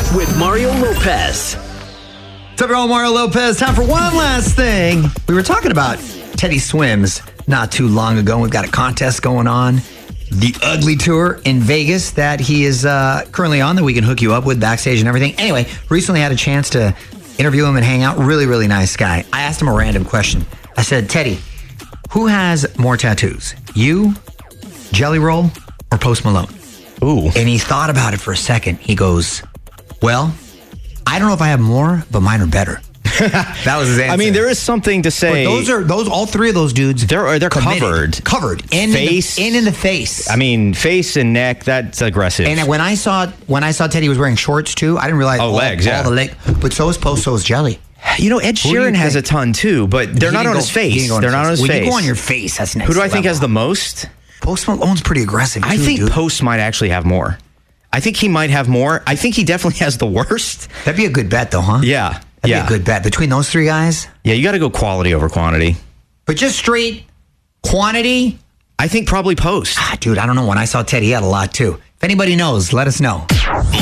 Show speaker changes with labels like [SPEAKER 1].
[SPEAKER 1] with Mario Lopez.
[SPEAKER 2] What's up, y'all? Mario Lopez. Time for one last thing. We were talking about Teddy Swims not too long ago. We've got a contest going on. The Ugly Tour in Vegas that he is currently on that we can hook you up with backstage and everything. Anyway, recently had a chance to interview him and hang out. Really, really nice guy. I asked him a random question. I said, Teddy, who has more tattoos? You, Jelly Roll, or Post Malone?
[SPEAKER 3] Ooh.
[SPEAKER 2] And he thought about it for a second. He goes, well, I don't know if I have more, but mine are better. That was his answer.
[SPEAKER 3] I mean, there is something to say.
[SPEAKER 2] But all three of those dudes.
[SPEAKER 3] They're
[SPEAKER 2] committed.
[SPEAKER 3] covered.
[SPEAKER 2] Face. In the face.
[SPEAKER 3] I mean, face and neck, that's aggressive.
[SPEAKER 2] And when I saw Teddy was wearing shorts too, I didn't realize all the leg. But so is Post, so is Jelly.
[SPEAKER 3] You know, Ed Sheeran has a ton too, but they're not on his face. They're not on his face.
[SPEAKER 2] You go on your face. That's next
[SPEAKER 3] Who do I
[SPEAKER 2] level.
[SPEAKER 3] think has the most?
[SPEAKER 2] Post Malone's pretty aggressive too,
[SPEAKER 3] I think
[SPEAKER 2] dude.
[SPEAKER 3] Post might actually have more. I think he might have more. I think he definitely has the worst.
[SPEAKER 2] That'd be a good bet though, huh?
[SPEAKER 3] Yeah.
[SPEAKER 2] That'd be a good bet. Between those three guys?
[SPEAKER 3] Yeah, you got to go quality over quantity.
[SPEAKER 2] But just straight quantity?
[SPEAKER 3] I think probably Post.
[SPEAKER 2] Dude, I don't know. When I saw Teddy, he had a lot too. If anybody knows, let us know.